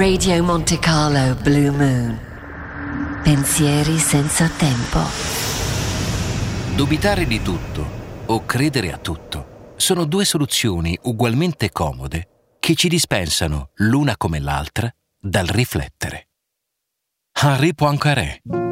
Radio Monte Carlo Blue Moon. Pensieri senza tempo. Dubitare di tutto o credere a tutto sono due soluzioni ugualmente comode che ci dispensano, l'una come l'altra, dal riflettere. Henri Poincaré.